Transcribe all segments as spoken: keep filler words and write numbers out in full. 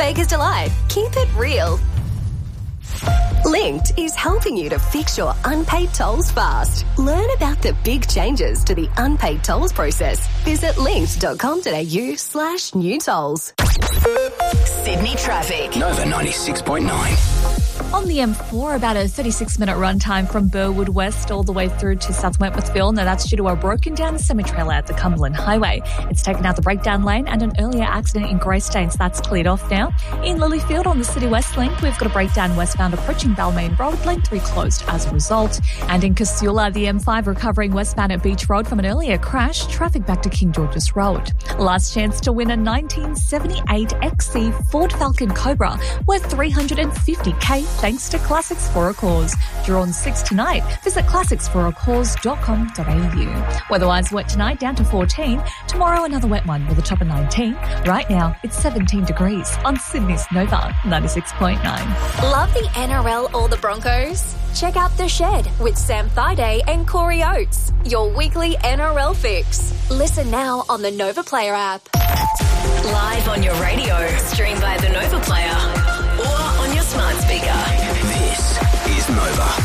Baker's Delight. Keep it real. Linked is helping you to fix your unpaid tolls fast. Learn about the big changes to the unpaid tolls process. Visit linked.com.au slash new tolls. Sydney traffic. Nova ninety-six point nine. On the M four, about a thirty-six minute run time from Burwood West all the way through to South Wentworthville. Now, that's due to a broken down semi-trailer at the Cumberland Highway. It's taken out the breakdown lane and an earlier accident in Greystanes. So that's cleared off now. In Lilyfield on the City West Link, we've got a breakdown westbound approaching Balmain Road, lane three closed as a result. And in Casula, the M five recovering westbound at Beach Road from an earlier crash, traffic back to King George's Road. Last chance to win a nineteen seventy-eight X C Ford Falcon Cobra worth three hundred fifty thousand thanks to Classics for a Cause. Drawn six tonight. Visit classics for a cause dot com dot a u. Weatherwise wet tonight, down to fourteen. Tomorrow another wet one with a top of nineteen. Right now it's seventeen degrees on Sydney's Nova ninety-six point nine. Love the N R L or the Broncos? Check out The Shed with Sam Thaiday and Corey Oates. Your weekly N R L fix. Listen now on the Nova Player app. Live on your radio. Stream by the Nova Player or on your smart speaker. This is Nova.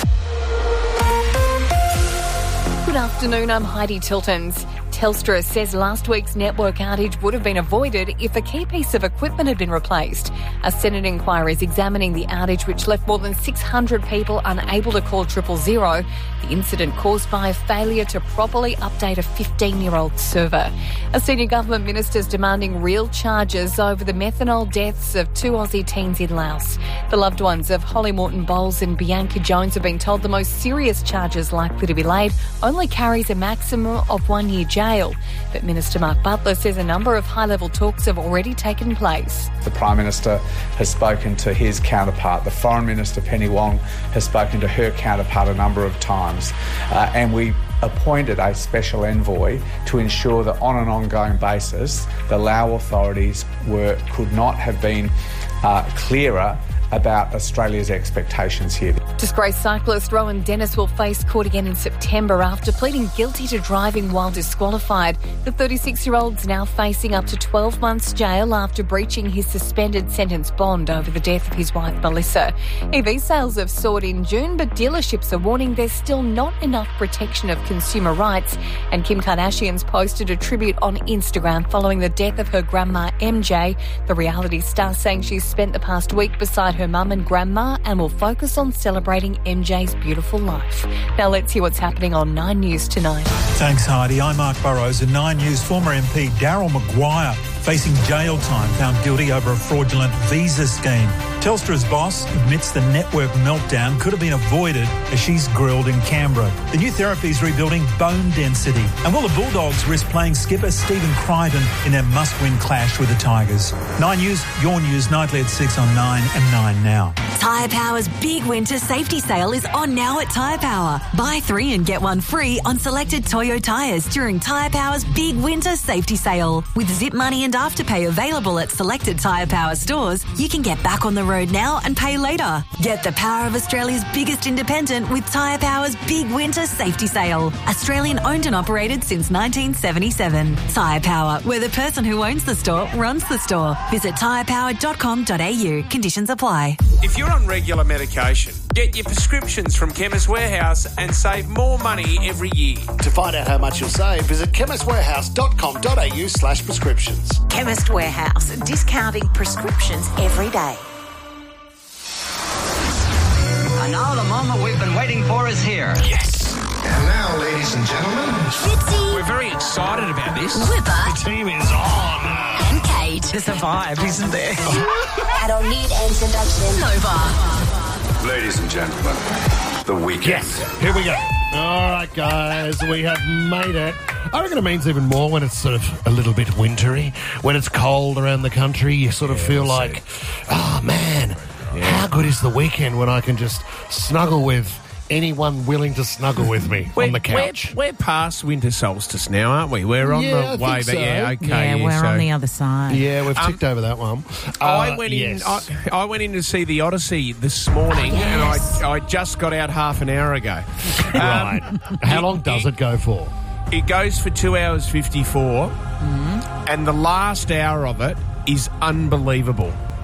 Good afternoon, I'm Heidi Tiltons. Telstra says last week's network outage would have been avoided if a key piece of equipment had been replaced. A Senate inquiry is examining the outage, which left more than six hundred people unable to call triple zero. The incident caused by a failure to properly update a fifteen-year-old server. A senior government minister is demanding real charges over the methanol deaths of two Aussie teens in Laos. The loved ones of Holly Morton Bowles and Bianca Jones have been told the most serious charges likely to be laid only carries a maximum of one year jail. But Minister Mark Butler says a number of high-level talks have already taken place. The Prime Minister has spoken to his counterpart. The Foreign Minister, Penny Wong, has spoken to her counterpart a number of times. Uh, and we appointed a special envoy to ensure that on an ongoing basis, the Lao authorities were could not have been uh, clearer about Australia's expectations here. Disgraced cyclist Rowan Dennis will face court again in September after pleading guilty to driving while disqualified. The thirty-six-year-old's now facing up to twelve months jail after breaching his suspended sentence bond over the death of his wife Melissa. E V sales have soared in June, but dealerships are warning there's still not enough protection of consumer rights. And Kim Kardashian's posted a tribute on Instagram following the death of her grandma M J. The reality star saying she's spent the past week beside her mum and grandma and will focus on celebrating M J's beautiful life. Now let's hear what's happening on Nine News tonight. Thanks, Heidi. I'm Mark Burrows. And Nine News former M P Daryl Maguire facing jail time, found guilty over a fraudulent visa scheme. Telstra's boss admits the network meltdown could have been avoided as she's grilled in Canberra. The new therapy is rebuilding bone density. And will the Bulldogs risk playing skipper Stephen Crichton in their must-win clash with the Tigers? Nine News, your news, nightly at six on Nine and Nine now. Tyre Power's big winter safety sale is on now at Tyre Power. Buy three and get one free on selected Toyo tyres during Tyre Power's big winter safety sale. With Zip Money and Afterpay available at selected Tyre Power stores, you can get back on the road now and pay later. Get the power of Australia's biggest independent with Tyre Power's big winter safety sale. Australian owned and operated since nineteen seventy-seven. Tyre Power, where the person who owns the store runs the store. Visit tyre power dot com dot a u. Conditions apply. If you're on regular medication, get your prescriptions from Chemist Warehouse and save more money every year. To find out how much you'll save, visit chemist warehouse dot com dot a u slash prescriptions. Chemist Warehouse, discounting prescriptions every day. And now the moment we've been waiting for is here. Yes. And now, ladies and gentlemen, Fitzy, We're very excited about this. Whipper, the team is on. and Kate. There's a vibe, isn't there? I don't need introduction. Nova. Ladies and gentlemen, the weekend. Yes, here we go. All right, guys, we have made it. I reckon it means even more when it's sort of a little bit wintry. When it's cold around the country, you sort of Yeah, feel so- like, oh, man, Yeah. how good is the weekend when I can just snuggle with anyone willing to snuggle with me We're, on the couch. We're, we're past winter solstice now, aren't we? We're on Yeah, I the way, think but so. yeah, okay. Yeah, we're so on the other side. Yeah, we've Um, ticked over that one. I Uh, went in. yes. I, I went in to see the Odyssey this morning, and I I just got out half an hour ago. Right. Um, How long does it go for? It goes for two hours fifty-four, and the last hour of it is unbelievable.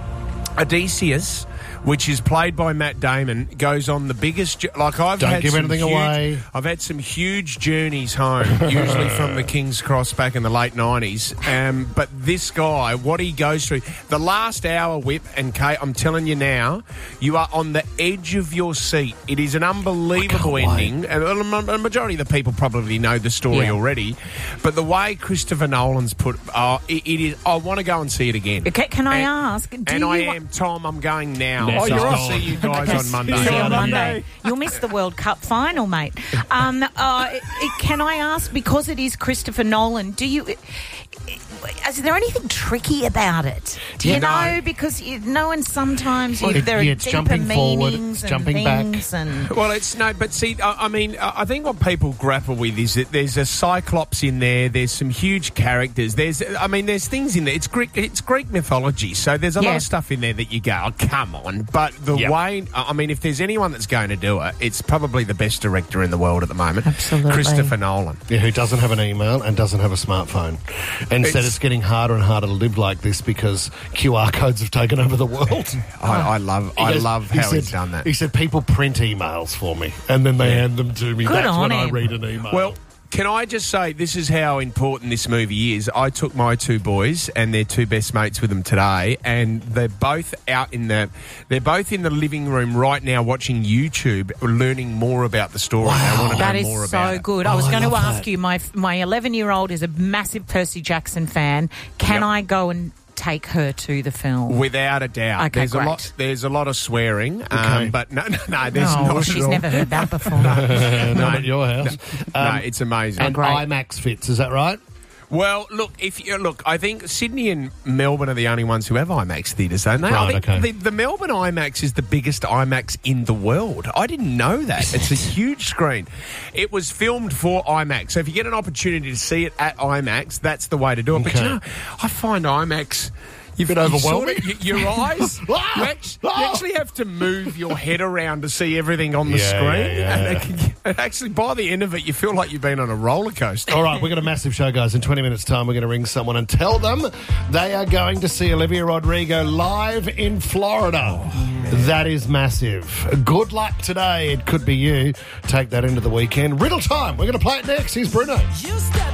Odysseus, which is played by Matt Damon, goes on the biggest... Like, I've Don't had give some anything huge, away. I've had some huge journeys home, usually from the King's Cross back in the late nineties. Um, but this guy, what he goes through... The last hour, Whip and Kate, I'm telling you now, you are on the edge of your seat. It is an unbelievable ending. And a majority of the people probably know the story Yeah. already. But the way Christopher Nolan's put... Uh, it, it is. I want to go and see it again. Okay, can I and, ask? Do and you I wa- am, Tom, I'm going now. Next Oh, you're time. off. See you guys on Monday. See you on Monday. Monday. You'll miss the World Cup final, mate. Um, uh, it, can I ask, because it is Christopher Nolan, do you... Is there anything tricky about it? Do you Yeah, know? no. Because you know, and sometimes Well, you, it- there are yeah, it's deeper jumping forward, meanings it's and jumping back. things and... Well, it's no, but see, I, I mean, I I think what people grapple with is that there's a Cyclops in there. There's some huge characters. There's, I mean, there's things in there. It's Greek, it's Greek mythology, so there's a lot Yeah. of stuff in there that you go, oh, come on. But the Yep. way, I mean, if there's anyone that's going to do it, it's probably the best director in the world at the moment, Absolutely. Christopher Nolan. Yeah, who doesn't have an email and doesn't have a smartphone. And said It's- it's getting harder and harder to live like this because Q R codes have taken over the world. I, I love, He I goes- love he how said- he's done that. He said people print emails for me and then they hand them to me. Good That's on when I him. read an email. Well, can I just say this is how important this movie is? I took my two boys and their two best mates with them today, and they're both out in the they're both in the living room right now watching YouTube, learning more about the story. Wow. They want to That know is more so about it. good. I Oh, was I going to love ask that. you, my my eleven-year-old is a massive Percy Jackson fan. Can Yep. I go and take her to the film? Without a doubt, Okay, there's great. a lot. There's a lot of swearing, Okay. um, but no, no, no there's no, not. she's at all. never heard that before. Uh, not at your house. No, Um, it's amazing. and great. IMAX fits, is that right? Well, look, if you look, I think Sydney and Melbourne are the only ones who have IMAX theatres, don't they? I Right, think okay. the, the Melbourne IMAX is the biggest IMAX in the world. I didn't know that. It's a huge screen. It was filmed for IMAX. So if you get an opportunity to see it at IMAX, that's the way to do it. But Okay. you know, I find IMAX... You've Bit you overwhelming? Sort of, y- your eyes, you, actually, you actually have to move your head around to see everything on the Yeah, screen. yeah, And yeah. it can- and actually, by the end of it, you feel like you've been on a roller coaster. All right, we've got a massive show, guys. In twenty minutes' time, we're going to ring someone and tell them they are going to see Olivia Rodrigo live in Florida. That is massive. Good luck today. It could be you. Take that into the weekend. Riddle time. We're going to play it next. Here's Bruno.